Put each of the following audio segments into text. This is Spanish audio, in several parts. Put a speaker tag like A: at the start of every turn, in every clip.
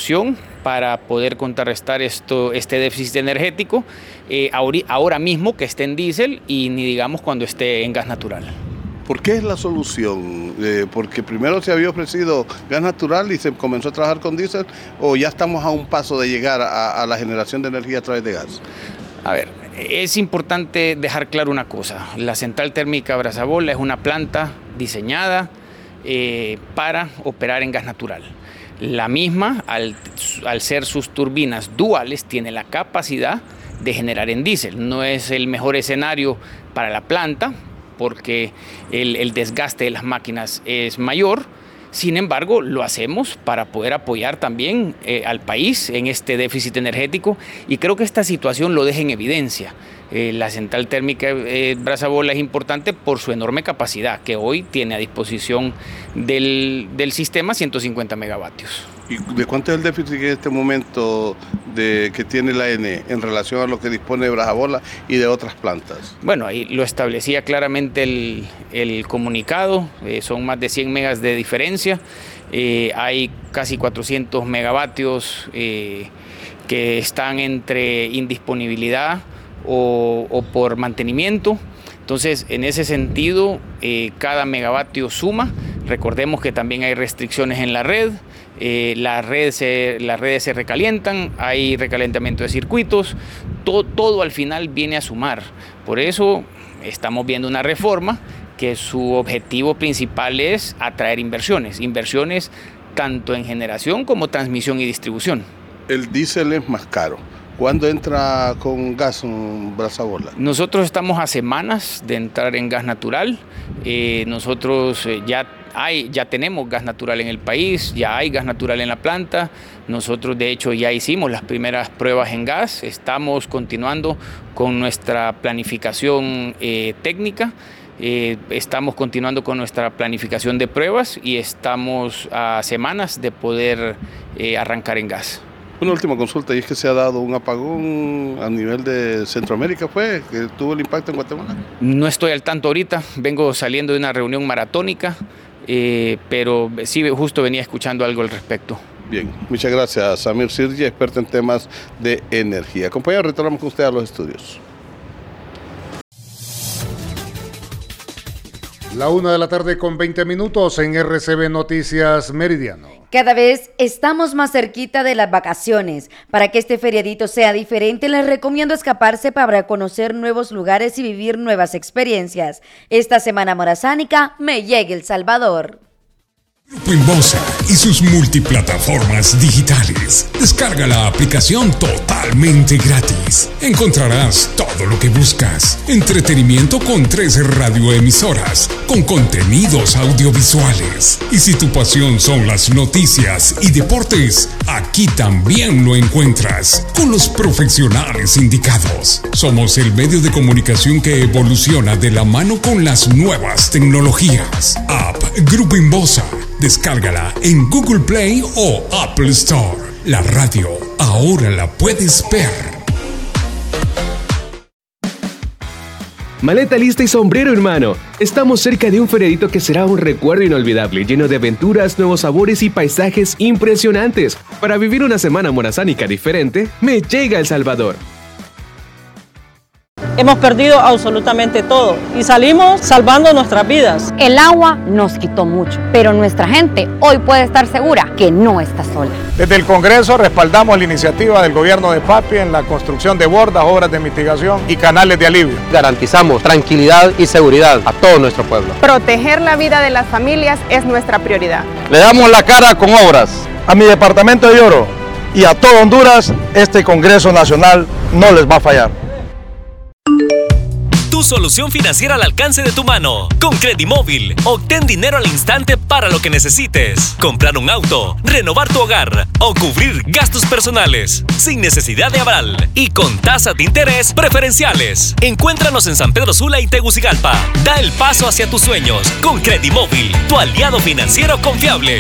A: inversión para poder contrarrestar este déficit energético, ahora mismo que esté en diésel y ni digamos cuando esté en gas natural.
B: ¿Por qué es la solución? ¿Porque primero se había ofrecido gas natural y se comenzó a trabajar con diésel, o ya estamos a un paso de llegar a la generación de energía a través de gas?
A: A ver, es importante dejar claro una cosa. La central térmica Brazabola es una planta diseñada para operar en gas natural. La misma, al ser sus turbinas duales, tiene la capacidad de generar en diésel. No es el mejor escenario para la planta porque el desgaste de las máquinas es mayor. Sin embargo, lo hacemos para poder apoyar también al país en este déficit energético, y creo que esta situación lo deja en evidencia. La central térmica Brazabola es importante por su enorme capacidad, que hoy tiene a disposición del sistema 150 megavatios.
B: ¿Y de cuánto es el déficit en este momento que tiene la ENE en relación a lo que dispone de Brazabola y de otras plantas?
A: Bueno, ahí lo establecía claramente el comunicado, son más de 100 megas de diferencia, hay casi 400 megavatios que están entre indisponibilidad o por mantenimiento. Entonces, en ese sentido, cada megavatio suma. Recordemos que también hay restricciones en la red. Las redes se recalientan, hay recalentamiento de circuitos, todo al final viene a sumar. Por eso estamos viendo una reforma que su objetivo principal es atraer inversiones tanto en generación como transmisión y distribución.
B: El diésel es más caro. ¿Cuándo entra con gas Brazabola?
A: Nosotros estamos a semanas de entrar en gas natural. Nosotros ya tenemos gas natural en el país, ya hay gas natural en la planta. Nosotros de hecho ya hicimos las primeras pruebas en gas. Estamos continuando con nuestra planificación técnica. Estamos continuando con nuestra planificación de pruebas y estamos a semanas de poder arrancar en gas.
B: Una última consulta, y es que se ha dado un apagón a nivel de Centroamérica, ¿fue que tuvo el impacto en Guatemala?
A: No estoy al tanto ahorita, vengo saliendo de una reunión maratónica, pero sí justo venía escuchando algo al respecto.
B: Bien, muchas gracias, Samir Sirgi, experto en temas de energía. Compañero, retornamos con usted a los estudios.
C: 1:20 en RCB Noticias Meridiano.
D: Cada vez estamos más cerquita de las vacaciones. Para que este feriadito sea diferente, les recomiendo escaparse para conocer nuevos lugares y vivir nuevas experiencias. Esta semana morazánica me llega El Salvador.
E: Grupo Inbosa y sus multiplataformas digitales. Descarga la aplicación totalmente gratis. Encontrarás todo lo que buscas. Entretenimiento con 3 radioemisoras, con contenidos audiovisuales. Y si tu pasión son las noticias y deportes, aquí también lo encuentras, con los profesionales indicados. Somos el medio de comunicación que evoluciona de la mano con las nuevas tecnologías. App Grupo Inbosa. Descárgala en Google Play o Apple Store. La radio ahora la puedes ver.
F: Maleta lista y sombrero en mano. Estamos cerca de un feriadito que será un recuerdo inolvidable, lleno de aventuras, nuevos sabores y paisajes impresionantes. Para vivir una semana morazánica diferente, me llega El Salvador.
G: Hemos perdido absolutamente todo y salimos salvando nuestras vidas.
H: El agua nos quitó mucho, pero nuestra gente hoy puede estar segura que no está sola.
I: Desde el Congreso respaldamos la iniciativa del gobierno de Papi en la construcción de bordas, obras de mitigación y canales de alivio.
J: Garantizamos tranquilidad y seguridad a todo nuestro pueblo.
K: Proteger la vida de las familias es nuestra prioridad.
J: Le damos la cara con obras.
L: A mi departamento de Oro y a todo Honduras, este Congreso Nacional no les va a fallar.
M: Tu solución financiera al alcance de tu mano. Con Credimóvil, obtén dinero al instante para lo que necesites. Comprar un auto, renovar tu hogar o cubrir gastos personales. Sin necesidad de aval y con tasas de interés preferenciales. Encuéntranos en San Pedro Sula y Tegucigalpa. Da el paso hacia tus sueños con Credimóvil, tu aliado financiero confiable.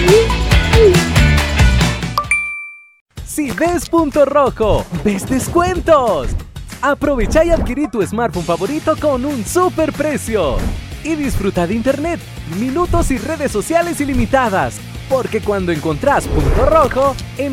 N: Si ves punto rojo, ves descuentos. Aprovecha y adquirí tu smartphone favorito con un super precio. Y disfruta de internet, minutos y redes sociales ilimitadas. Porque cuando encontrás punto rojo,